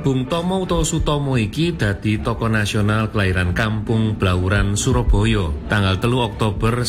Bung Tomo utawa Sutomo iki dadi tokoh nasional kelahiran Kampung Blauran, Surabaya, tanggal 3 Oktober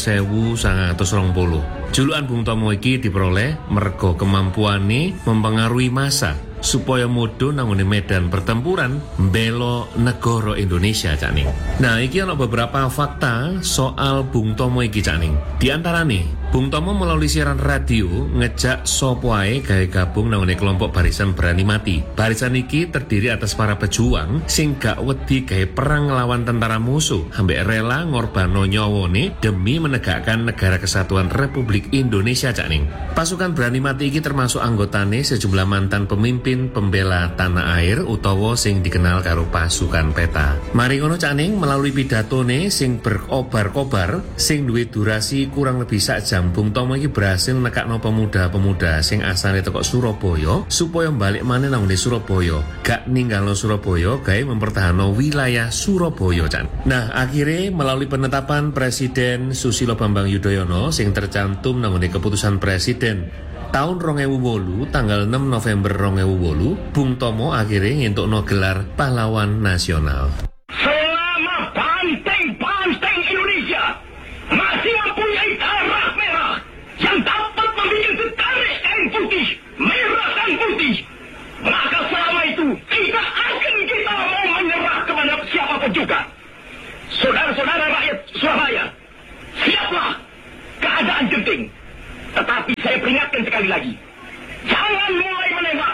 1920. Julukan Bung Tomo iki diperoleh merga kemampuane mempengaruhi massa supaya modho nanggone medan pertempuran mbela negara Indonesia, Cak Ning. Nah, iki ana beberapa fakta soal Bung Tomo iki, Cak Ning. Di antarane, Bung Tomo melalui siaran radio ngejak sapa ae gawe gabung nanggone kelompok Barisan Berani Mati. Barisan iki terdiri atas para pejuang sing gak wedi gawe perang nglawan tentara musuh, ambek rela ngorbano nyawane demi menegakkan negara kesatuan Republik Indonesia, Cak Ning. Pasukan Berani Mati iki termasuk anggotane sejumlah mantan pemimpin pembela tanah air utawa sing dikenal karo pasukan peta. Mari ngono, Cak Ning, melalui pidatone sing berobar-kobar sing duwe durasi kurang lebih sak jam, Bung Tomo iki berhasil nekakno pemuda-pemuda sing asale teko Surabaya supaya balik maneh nang Surabaya, gak ninggalno Surabaya gawe mempertahanno wilayah Surabaya, Cak. Nah, akhirnya melalui penetapan Presiden Susilo Bambang Yudhoyono sing tercantum nang keputusan Presiden tahun 2008 tanggal 6 November 2008, Bung Tomo akhirnya ngentukno gelar pahlawan nasional. Selama banteng-banteng Indonesia masih mempunyai darah merah yang dapat membuat setarik kain putih, merah dan putih, maka selama itu tidak akan kita mau menyerah kepada siapapun juga. Saudara-saudara rakyat Surabaya, siaplah, keadaan genting. Tetapi saya peringatkan sekali lagi, jangan mulai menembak.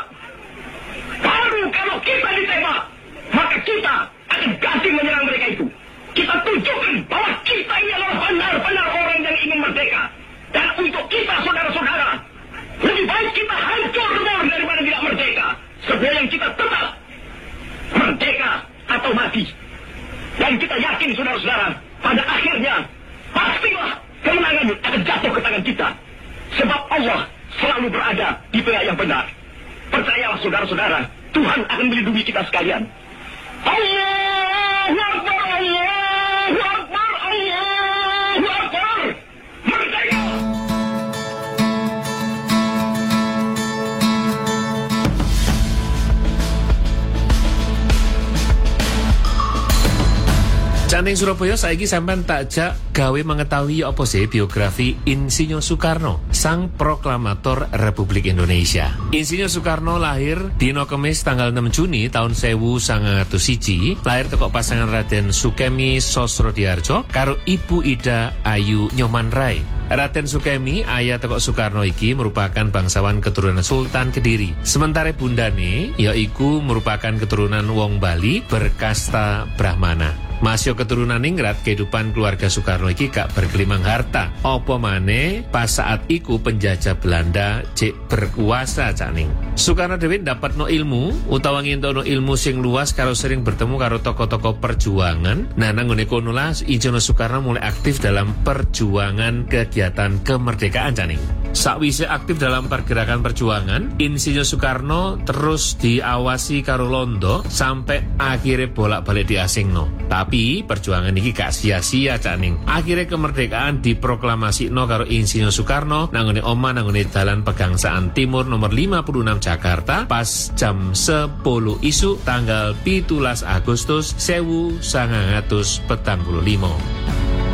Baru kalau kita ditembak, maka kita akan ganti menyerang mereka itu. Kita tunjukkan bahwa kita ini adalah benar-benar orang yang ingin merdeka. Dan untuk kita, saudara-saudara, lebih baik kita hancur daripada tidak merdeka. Sebelum kita tetap merdeka atau mati. Dan kita yakin, saudara-saudara, pada akhirnya pastilah kemenangan akan jatuh ke tangan kita. Sebab Allah selalu berada di pihak yang benar. Percayalah, saudara-saudara, Tuhan akan melindungi kita sekalian. Allahu Akbar, Allahu Akbar, Allahu Akbar. Merdeka! Canting Surabaya, saiki sampean takjak gawe mengetahui apa sih biografi Insinyur Soekarno, sang proklamator Republik Indonesia. Insinyur Soekarno lahir dina Kamis tanggal 6 Juni tahun 1901, lahir teko pasangan Raden Sukemi Sosrodihardjo karo Ibu Ida Ayu Nyoman Rai. Raden Sukemi, ayah teko Soekarno iki merupakan bangsawan keturunan Sultan Kediri. Sementara bundane yaiku merupakan keturunan wong Bali berkasta Brahmana. Masih keturunan ningrat, kehidupan keluarga Soekarno iki gak bergelimang harta. Apa maneh pas saat iku penjajah Belanda cek berkuasa, Cak Ning. Soekarno dhewe dapatno ilmu utawa ngentono ilmu sing luas karo sering bertemu karo tokoh-tokoh perjuangan. Nah, nang ngene kono lah Insinyur Soekarno mulai aktif dalam perjuangan kegiatan kemerdekaan, Cak Ning. Sakwise aktif dalam pergerakan perjuangan, Insinyur Soekarno terus diawasi karo Londo sampai akhirnya bolak-balik diasingno. Tapi perjuangan ini gak sia-sia, Cak Ning. Akhirnya kemerdekaan diproklamasino karo Insinyur Soekarno nanggone omah nanggone Dalan Pegangsaan Timur nomor 56 Jakarta pas jam 10 isuk tanggal 17 Agustus 1945.